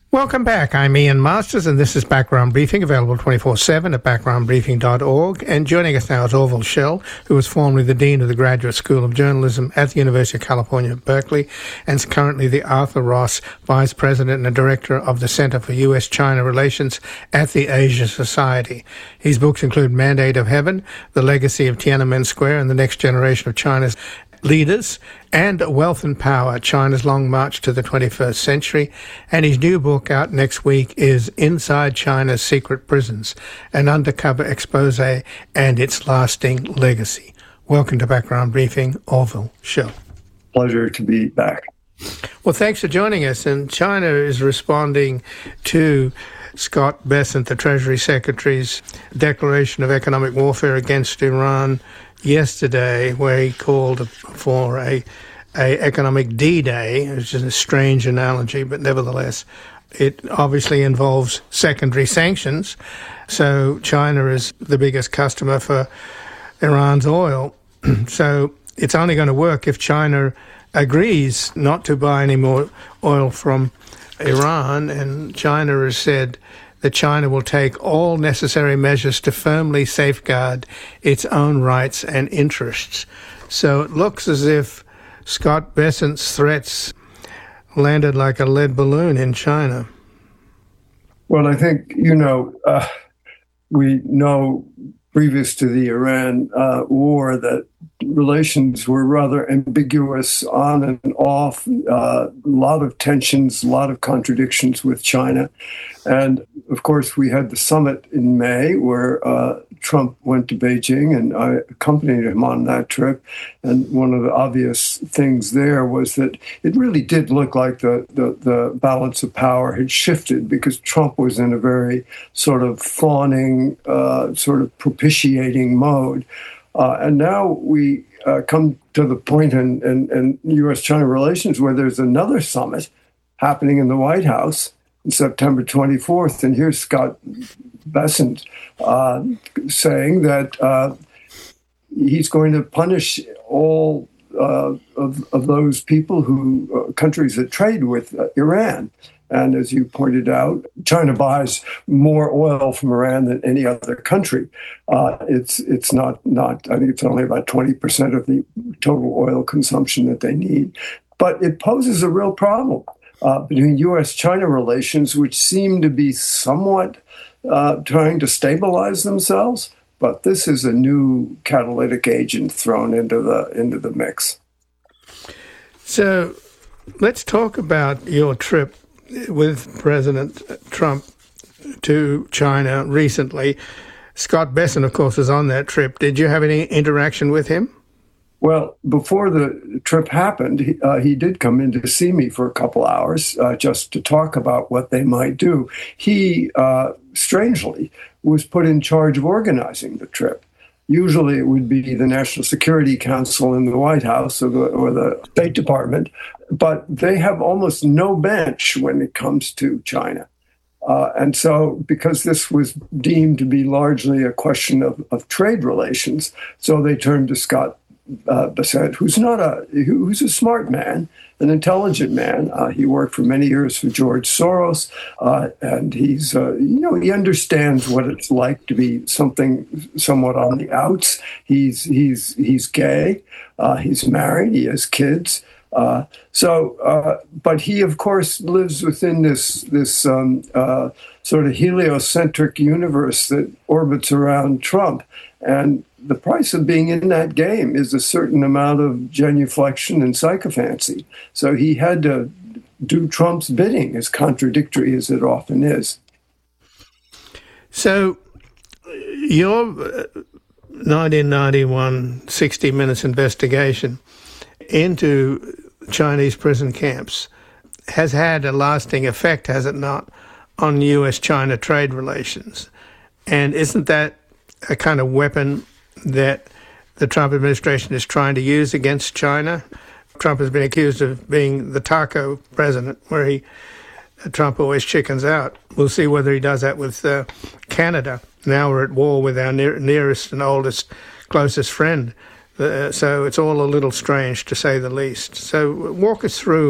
Welcome back. I'm Ian Masters, and this is Background Briefing, available 24/7 at backgroundbriefing.org. And joining us now is Orville Schell, who was formerly the Dean of the Graduate School of Journalism at the University of California, Berkeley, and is currently the Arthur Ross Vice President and Director of the Center for U.S.-China Relations at the Asia Society. His books include Mandate of Heaven, The Legacy of Tiananmen Square, and the Next Generation of China's Leaders, and Wealth and Power, China's Long March to the 21st Century. And his new book out next week is Inside China's Secret Prisons, an undercover expose and its lasting legacy. Welcome to Background Briefing, Orville Schell. Pleasure to be back. Well, thanks for joining us. And China is responding to Scott Bessent, the Treasury Secretary's declaration of economic warfare against Iran yesterday, where he called for a economic D-Day, which is a strange analogy, but nevertheless, it obviously involves secondary sanctions. So China is the biggest customer for Iran's oil. So it's only going to work if China agrees not to buy any more oil from Iran, and China has said that China will take all necessary measures to firmly safeguard its own rights and interests. So it looks as if Scott Bessent's threats landed like a lead balloon in China. Well, I think, we know previous to the Iran war that relations were rather ambiguous on and off, a lot of tensions, a lot of contradictions with China. And of course, we had the summit in May where Trump went to Beijing, and I accompanied him on that trip. And one of the obvious things there was that it really did look like the balance of power had shifted, because Trump was in a very sort of fawning, sort of propitiating mode. And now we come to the point in U.S.-China relations where there's another summit happening in the White House on September 24th. And here's Scott Bessent saying that he's going to punish all of those people countries that trade with Iran. And as you pointed out, China buys more oil from Iran than any other country. It's not. I think it's only about 20% of the total oil consumption that they need. But it poses a real problem between U.S.-China relations, which seem to be somewhat trying to stabilize themselves. But this is a new catalytic agent thrown into the mix. So let's talk about your trip with President Trump to China recently. Scott Bessent, of course, was on that trip. Did you have any interaction with him? Well, before the trip happened, he did come in to see me for a couple hours just to talk about what they might do. He, strangely, was put in charge of organizing the trip. Usually it would be the National Security Council in the White House or the State Department, but they have almost no bench when it comes to China. And so because this was deemed to be largely a question of trade relations, so they turned to Scott Bessent, who's a smart man, an intelligent man. He worked for many years for George Soros, and he's he understands what it's like to be somewhat on the outs. He's gay, he's married, he has kids. But he, of course, lives within this sort of heliocentric universe that orbits around Trump. And the price of being in that game is a certain amount of genuflection and sycophancy. So he had to do Trump's bidding, as contradictory as it often is. So your 1991 60 Minutes investigation into Chinese prison camps has had a lasting effect, has it not, on U.S.-China trade relations? And isn't that a kind of weapon that the Trump administration is trying to use against China? Trump has been accused of being the taco president, where Trump always chickens out. We'll see whether he does that with Canada. Now we're at war with our nearest and oldest, closest friend. So it's all a little strange, to say the least. So walk us through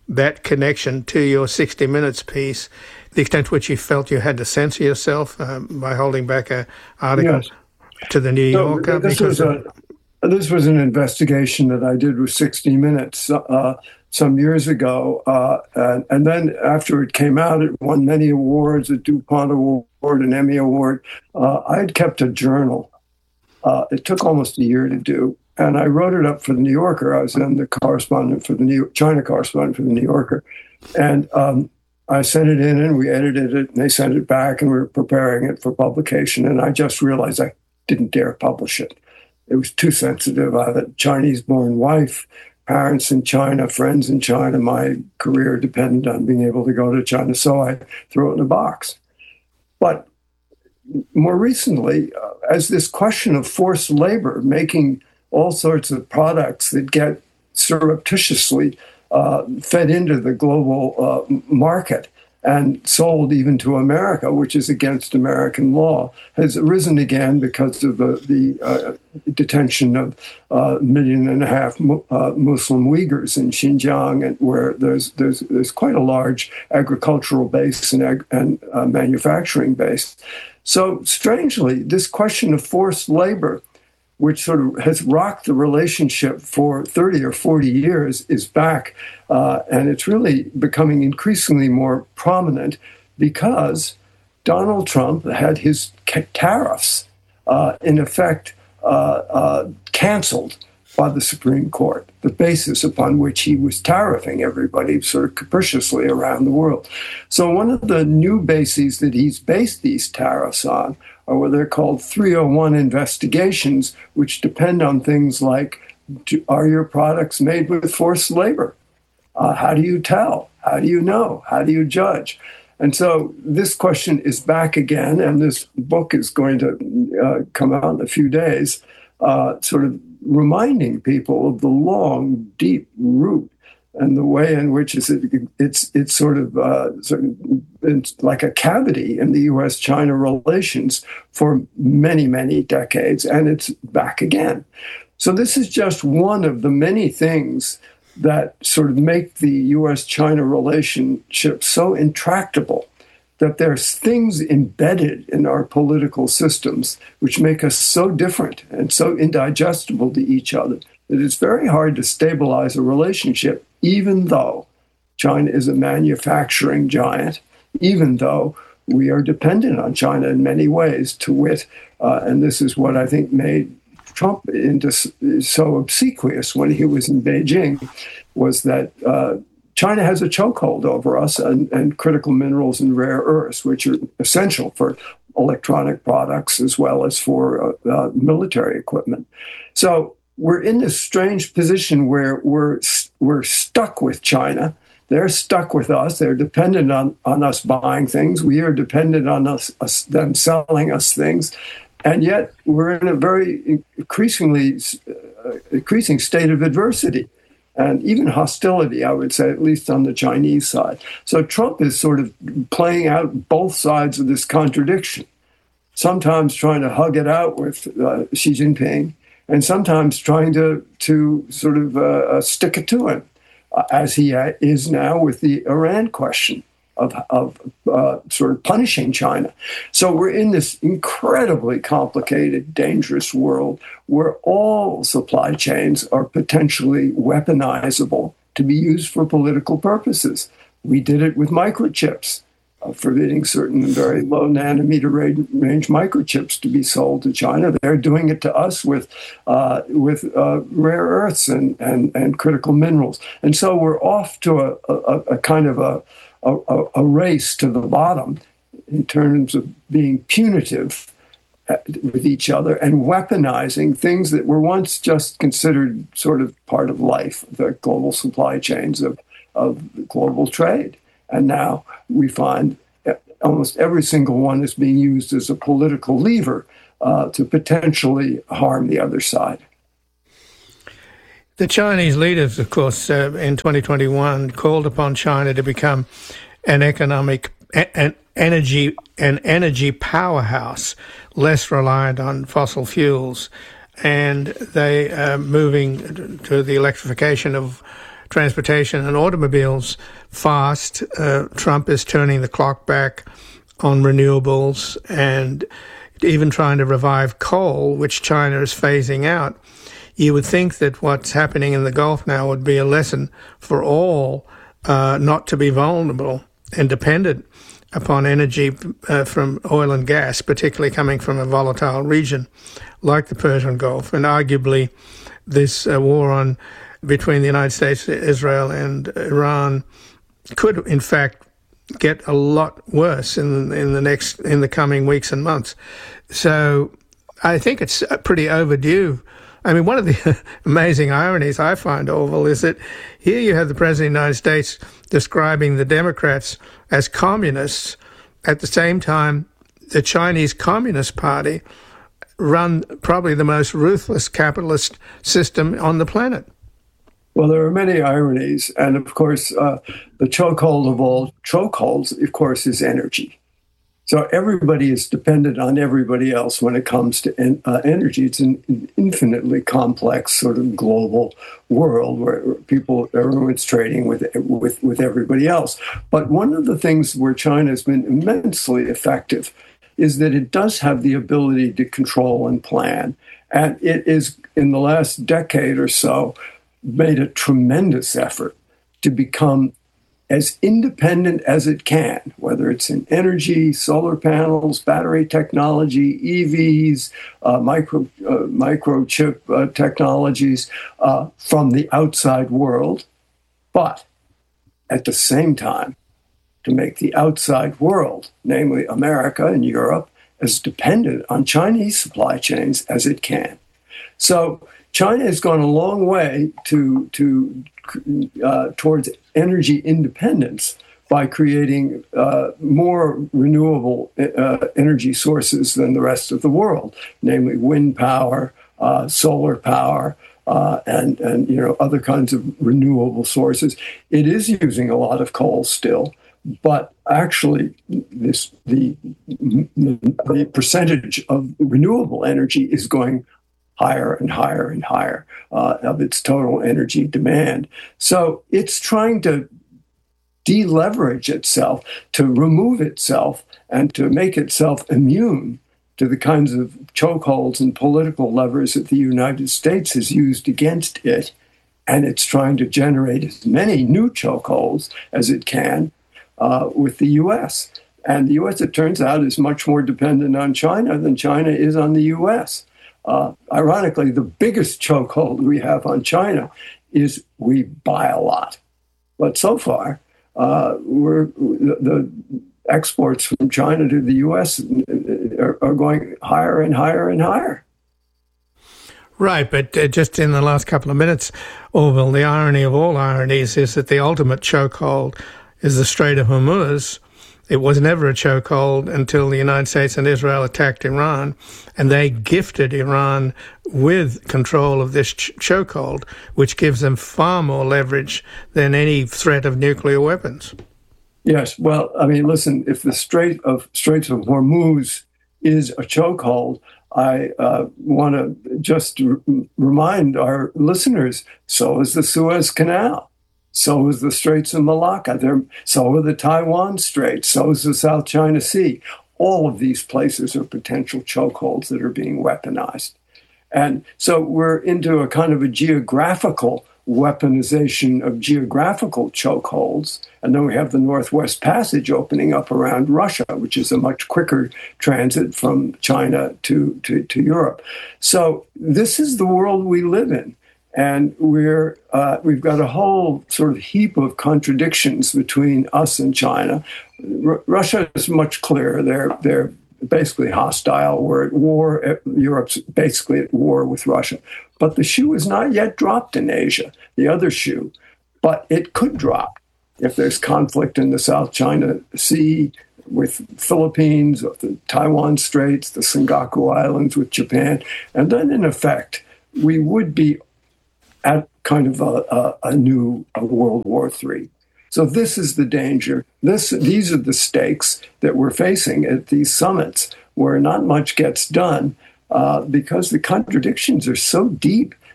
that connection to your 60 Minutes piece, the extent to which you felt you had to censor yourself by holding back an article Yes. to the New Yorker? This was an investigation that I did with 60 Minutes some years ago. And then after it came out, it won many awards, a DuPont Award, an Emmy Award. I had kept a journal. It took almost a year to do. And I wrote it up for the New Yorker. I was then the correspondent for the China correspondent for the New Yorker. And I sent it in and we edited it and they sent it back and we were preparing it for publication. And I just realized I didn't dare publish it. It was too sensitive. I had a Chinese-born wife, parents in China, friends in China. My career depended on being able to go to China. So I threw it in a box. But more recently, as this question of forced labor, making all sorts of products that get surreptitiously fed into the global market and sold even to America, which is against American law, has arisen again because of the detention of 1.5 million Muslim Uyghurs in Xinjiang, and where there's quite a large agricultural base and manufacturing base. So strangely, this question of forced labor, which sort of has rocked the relationship for 30 or 40 years, is back. And it's really becoming increasingly more prominent because Donald Trump had his tariffs, in effect, canceled by the Supreme Court, the basis upon which he was tariffing everybody sort of capriciously around the world. So one of the new bases that he's based these tariffs on are what they're called 301 investigations, which depend on things like, are your products made with forced labor? How do you tell? How do you know? How do you judge? And so this question is back again, and this book is going to come out in a few days, sort of reminding people of the long, deep root and the way in which it's sort of it's like a cavity in the U.S.-China relations for many, many decades, and it's back again. So this is just one of the many things that sort of make the U.S.-China relationship so intractable, that there's things embedded in our political systems which make us so different and so indigestible to each other that it's very hard to stabilize a relationship, even though China is a manufacturing giant, even though we are dependent on China in many ways, to wit, and this is what I think made Trump into so obsequious when he was in Beijing, was that China has a chokehold over us and critical minerals and rare earths, which are essential for electronic products as well as for military equipment. So we're in this strange position where we're stuck with China. They're stuck with us. They're dependent on us buying things. We are dependent on them selling us things. And yet we're in a very increasing state of adversity and even hostility, I would say, at least on the Chinese side. So Trump is sort of playing out both sides of this contradiction, sometimes trying to hug it out with Xi Jinping, and sometimes trying to sort of stick it to him, as he is now with the Iran question of sort of punishing China. So we're in this incredibly complicated, dangerous world where all supply chains are potentially weaponizable to be used for political purposes. We did it with microchips, forbidding certain very low nanometer range microchips to be sold to China. They're doing it to us with rare earths and critical minerals. And so we're off to a kind of a race to the bottom in terms of being punitive with each other and weaponizing things that were once just considered sort of part of life, the global supply chains of global trade. And now we find almost every single one is being used as a political lever to potentially harm the other side. The Chinese leaders, of course, in 2021 called upon China to become an energy powerhouse, less reliant on fossil fuels, and they are moving to the electrification of transportation and automobiles fast. Trump is turning the clock back on renewables and even trying to revive coal, which China is phasing out. You would think that what's happening in the Gulf now would be a lesson for all not to be vulnerable and dependent upon energy from oil and gas, particularly coming from a volatile region like the Persian Gulf. And arguably, this war between the United States, Israel, and Iran could, in fact, get a lot worse in the coming weeks and months. So I think it's pretty overdue. I mean, one of the amazing ironies I find, Orville, is that here you have the President of the United States describing the Democrats as communists. At the same time, the Chinese Communist Party run probably the most ruthless capitalist system on the planet. Well, there are many ironies. And of course, the chokehold of all chokeholds, of course, is energy. So everybody is dependent on everybody else when it comes to energy. It's an infinitely complex sort of global world where everyone's trading with everybody else. But one of the things where China has been immensely effective is that it does have the ability to control and plan. And it is, in the last decade or so, made a tremendous effort to become as independent as it can, whether it's in energy, solar panels, battery technology, EVs, microchip technologies from the outside world, but at the same time, to make the outside world, namely America and Europe, as dependent on Chinese supply chains as it can. So China has gone a long way towards energy independence by creating more renewable energy sources than the rest of the world, namely wind power, solar power, and other kinds of renewable sources. It is using a lot of coal still, but actually the percentage of renewable energy is going higher and higher and higher of its total energy demand. So it's trying to deleverage itself, to remove itself, and to make itself immune to the kinds of chokeholds and political levers that the United States has used against it. And it's trying to generate as many new chokeholds as it can with the U.S. And the U.S., it turns out, is much more dependent on China than China is on the U.S. Ironically, the biggest chokehold we have on China is we buy a lot. But so far, the exports from China to the U.S. are going higher and higher and higher. Right, but just in the last couple of minutes, Orville, the irony of all ironies is that the ultimate chokehold is the Strait of Hormuz. It was never a chokehold until the United States and Israel attacked Iran, and they gifted Iran with control of this chokehold, which gives them far more leverage than any threat of nuclear weapons. Yes, well, I mean, listen, if the Straits of Hormuz is a chokehold, I want to just remind our listeners, so is the Suez Canal. So is the Straits of Malacca. So are the Taiwan Straits. So is the South China Sea. All of these places are potential chokeholds that are being weaponized. And so we're into a kind of a geographical weaponization of geographical chokeholds. And then we have the Northwest Passage opening up around Russia, which is a much quicker transit from China to Europe. So this is the world we live in. And we've got a whole sort of heap of contradictions between us and China. Russia is much clearer. They're basically hostile. We're at war. Europe's basically at war with Russia. But the shoe is not yet dropped in Asia, the other shoe. But it could drop if there's conflict in the South China Sea with Philippines, or the Taiwan Straits, the Senkaku Islands with Japan. And then, in effect, we would be at kind of a new World War III. So this is the danger. These are the stakes that we're facing at these summits, where not much gets done because the contradictions are so deep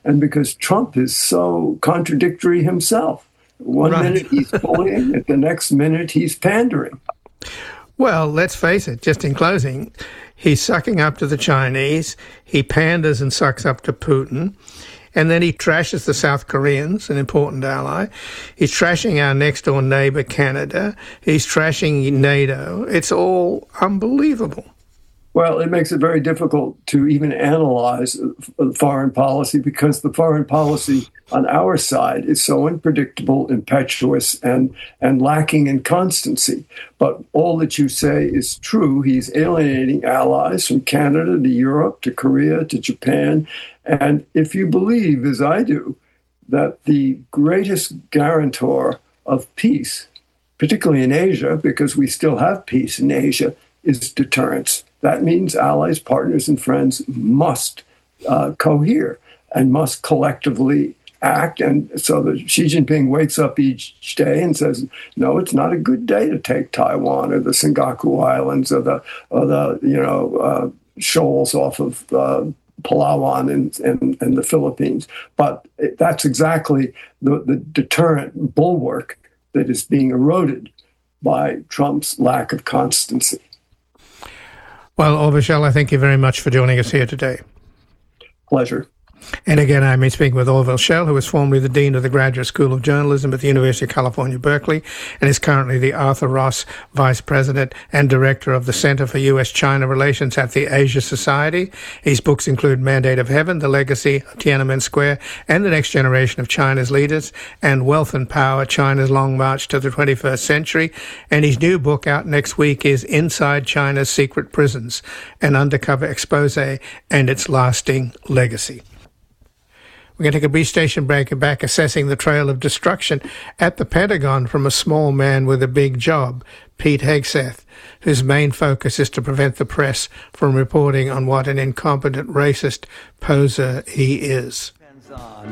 and because Trump is so contradictory himself. One minute he's bullying, at the next minute he's pandering. Well, let's face it, just in closing, he's sucking up to the Chinese, he panders and sucks up to Putin, and then he trashes the South Koreans, an important ally. He's trashing our next-door neighbor, Canada. He's trashing NATO. It's all unbelievable. Well, it makes it very difficult to even analyze foreign policy because the foreign policy on our side is so unpredictable, impetuous, and lacking in constancy. But all that you say is true. He's alienating allies from Canada to Europe to Korea to Japan. And if you believe, as I do, that the greatest guarantor of peace, particularly in Asia, because we still have peace in Asia, is deterrence. That means allies, partners, and friends must cohere and must collectively act. And so that Xi Jinping wakes up each day and says, no, it's not a good day to take Taiwan or the Senkaku Islands or the shoals off of Palawan and the Philippines. But that's exactly the deterrent bulwark that is being eroded by Trump's lack of constancy. Well, Orville Schell, I thank you very much for joining us here today. Pleasure. And again, I'm speaking with Orville Schell, who is formerly the Dean of the Graduate School of Journalism at the University of California, Berkeley, and is currently the Arthur Ross Vice President and Director of the Center for U.S.-China Relations at the Asia Society. His books include Mandate of Heaven, The Legacy of Tiananmen Square, and the Next Generation of China's Leaders, and Wealth and Power, China's Long March to the 21st Century. And his new book out next week is Inside China's Secret Prisons, an undercover expose and its lasting legacy. We're going to take a brief station break and back assessing the trail of destruction at the Pentagon from a small man with a big job, Pete Hegseth, whose main focus is to prevent the press from reporting on what an incompetent racist poser he is.